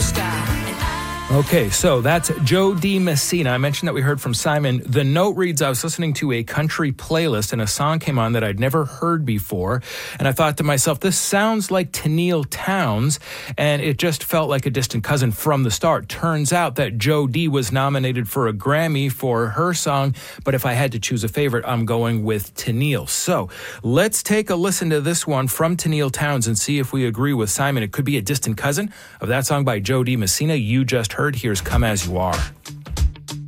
Okay, so that's Joe D. Messina. I mentioned that we heard from Simon. The note reads, I was listening to a country playlist and a song came on that I'd never heard before. And I thought to myself, this sounds like Tenille Townes. And it just felt like a distant cousin from the start. Turns out that Joe D. was nominated for a Grammy for her song. But if I had to choose a favorite, I'm going with Tenille. So let's take a listen to this one from Tenille Townes and see if we agree with Simon. It could be a distant cousin of that song by Joe D. Messina you just heard. Here's Come As You Are.